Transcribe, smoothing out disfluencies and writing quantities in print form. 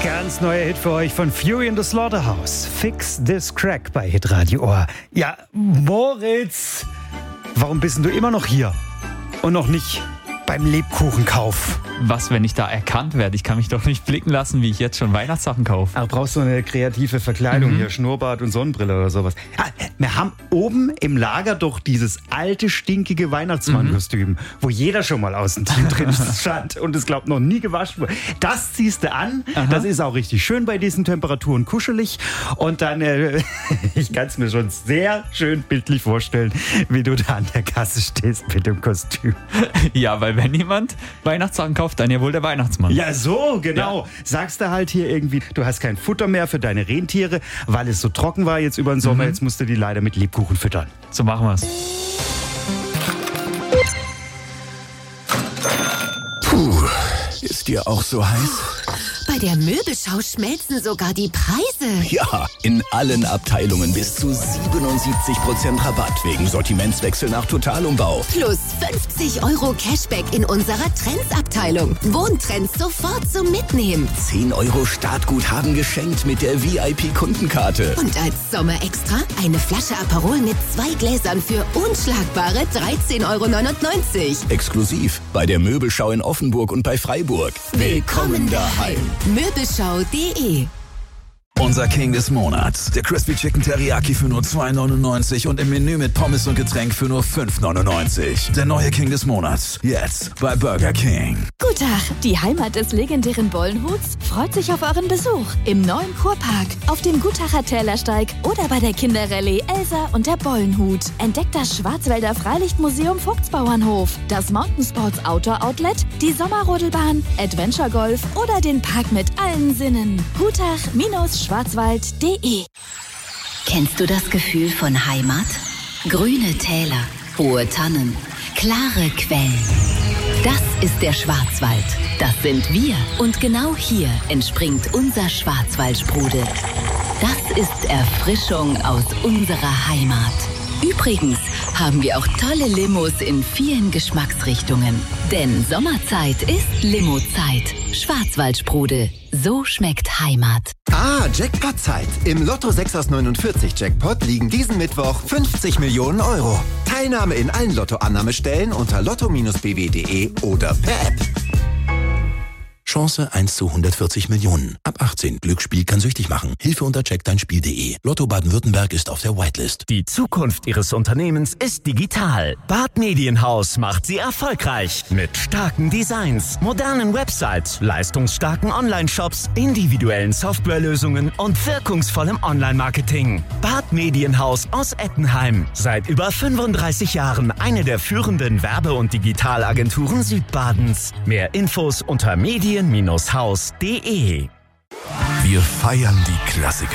Ganz neuer Hit für euch von Fury in the Slaughterhouse. Fix This Crack bei Hitradio Ohr. Ja, Moritz, warum bist denn du immer noch hier und noch nicht beim Lebkuchenkauf? Was, wenn ich da erkannt werde? Ich kann mich doch nicht blicken lassen, wie ich jetzt schon Weihnachtssachen kaufe. Ach, brauchst du eine kreative Verkleidung hier, Schnurrbart und Sonnenbrille oder sowas. Ah, wir haben oben im Lager doch dieses alte, stinkige Weihnachtsmannkostüm, wo jeder schon mal außen drin stand und es, glaubt, noch nie gewaschen wurde. Das ziehst du an, das ist auch richtig schön bei diesen Temperaturen, kuschelig. Und dann, ich kann es mir schon sehr schön bildlich vorstellen, wie du da an der Kasse stehst mit dem Kostüm. Ja, weil wenn jemand Weihnachtssachen kauft, dann ja wohl der Weihnachtsmann. Ja, so, genau. Ja. Sagst du halt hier irgendwie, du hast kein Futter mehr für deine Rentiere, weil es so trocken war jetzt über den Sommer, jetzt musst du die leider mit Lebkuchen füttern. So machen wir's. Puh, ist dir auch so heiß? Bei der Möbelschau schmelzen sogar die Preise. Ja, in allen Abteilungen bis zu 77% Rabatt wegen Sortimentswechsel nach Totalumbau. Plus 50 € Cashback in unserer Trends-Abteilung. Wohntrends sofort zum Mitnehmen. 10 € Startguthaben geschenkt mit der VIP-Kundenkarte. Und als Sommerextra eine Flasche Aperol mit 2 Gläsern für unschlagbare 13,99 €. Exklusiv bei der Möbelschau in Offenburg und bei Freiburg. Willkommen daheim. Möbelschau.de. Unser King des Monats. Der Crispy Chicken Teriyaki für nur 2,99 und im Menü mit Pommes und Getränk für nur 5,99. Der neue King des Monats. Jetzt bei Burger King. Guten Tag, die Heimat des legendären Bollenhuts freut sich auf euren Besuch im neuen Kurpark, auf dem Gutacher Tälersteig oder bei der Kinderrallye Elsa und der Bollenhut. Entdeckt das Schwarzwälder Freilichtmuseum Vogtsbauernhof, das Mountain Sports Outdoor Outlet, die Sommerrodelbahn, Adventure Golf oder den Park mit allen Sinnen. Gutach-schwarzwald.de. Kennst du das Gefühl von Heimat? Grüne Täler, hohe Tannen, klare Quellen. Das ist der Schwarzwald. Das sind wir. Und genau hier entspringt unser Schwarzwaldsprudel. Das ist Erfrischung aus unserer Heimat. Übrigens haben wir auch tolle Limos in vielen Geschmacksrichtungen. Denn Sommerzeit ist Limozeit. Schwarzwaldsprudel. So schmeckt Heimat. Ah, Jackpot-Zeit. Im Lotto 6 aus 49 Jackpot liegen diesen Mittwoch 50 Millionen €. Teilnahme in allen Lottoannahmestellen unter lotto-bw.de oder per App. Chance 1 zu 140 Millionen. Ab 18. Glücksspiel kann süchtig machen. Hilfe unter checkdeinspiel.de. Lotto Baden-Württemberg ist auf der Whitelist. Die Zukunft Ihres Unternehmens ist digital. Bad Medienhaus macht Sie erfolgreich. Mit starken Designs, modernen Websites, leistungsstarken Online-Shops, individuellen Softwarelösungen und wirkungsvollem Online-Marketing. Bad Medienhaus aus Ettenheim. Seit über 35 Jahren eine der führenden Werbe- und Digitalagenturen Südbadens. Mehr Infos unter medien-haus.de. Wir feiern die Klassiker.